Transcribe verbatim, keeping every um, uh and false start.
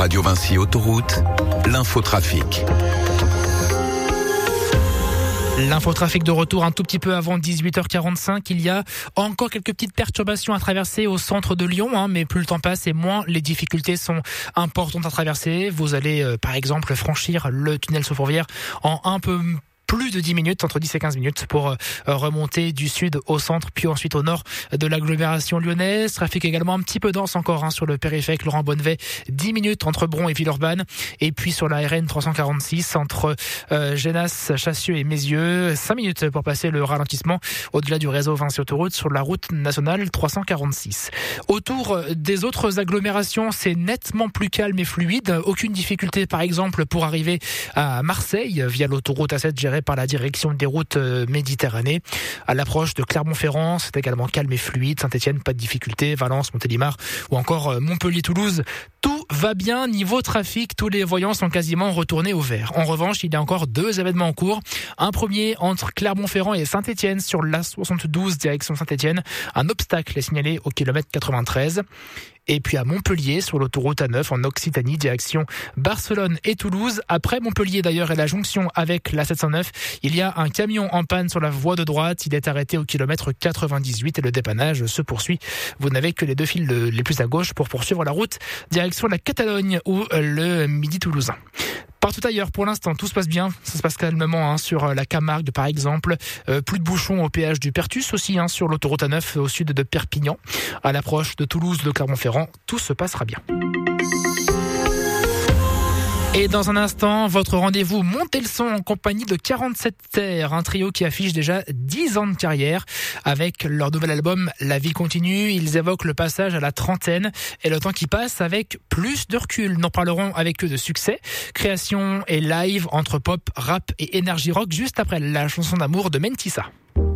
Radio Vinci Autoroute, l'infotrafic. L'infotrafic de retour un tout petit peu avant dix-huit heures quarante-cinq. Il y a encore quelques petites perturbations à traverser au centre de Lyon, hein, mais plus le temps passe et moins les difficultés sont importantes à traverser. Vous allez euh, par exemple franchir le tunnel sous Fourvière en un peu plus de dix minutes, entre dix et quinze minutes pour remonter du sud au centre, puis ensuite au nord de l'agglomération lyonnaise. Trafic également un petit peu dense encore hein, sur le périphérique Laurent Bonnevet, dix minutes entre Bron et Villeurbanne. Et puis sur la R N trois cent quarante-six entre euh, Genasse, Chassieux et Mézieux, cinq minutes pour passer le ralentissement au-delà du réseau Vinci Autoroute sur la route nationale trois cent quarante-six. Autour des autres agglomérations, c'est nettement plus calme et fluide. Aucune difficulté par exemple pour arriver à Marseille via l'autoroute A sept gérée par la direction des routes Méditerranée. À l'approche de Clermont-Ferrand, c'est également calme et fluide. Saint-Etienne, pas de difficulté. Valence, Montélimar ou encore Montpellier-Toulouse. Tout va bien niveau trafic. Tous les voyants sont quasiment retournés au vert. En revanche, il y a encore deux événements en cours. Un premier entre Clermont-Ferrand et Saint-Etienne sur l'A soixante-douze direction Saint-Etienne. Un obstacle est signalé au kilomètre quatre-vingt-treize. Et puis à Montpellier, sur l'autoroute A neuf en Occitanie, direction Barcelone et Toulouse. Après Montpellier d'ailleurs et la jonction avec l'A sept cent neuf, il y a un camion en panne sur la voie de droite. Il est arrêté au kilomètre quatre-vingt-dix-huit et le dépannage se poursuit. Vous n'avez que les deux fils les plus à gauche pour poursuivre la route direction la Catalogne ou le Midi toulousain. Partout ailleurs, pour l'instant, tout se passe bien. Ça se passe calmement hein, sur la Camargue, par exemple. Euh, plus de bouchons au péage du Pertus aussi, hein, sur l'autoroute A neuf au sud de Perpignan. À l'approche de Toulouse, de Clermont-Ferrand, tout se passera bien. Et dans un instant, votre rendez-vous Montez le son en compagnie de quarante-sept Terre, un trio qui affiche déjà dix ans de carrière. Avec leur nouvel album La vie continue, ils évoquent le passage à la trentaine et le temps qui passe avec plus de recul. Nous parlerons avec eux de succès, création et live entre pop, rap et énergie rock juste après la chanson d'amour de Mentissa.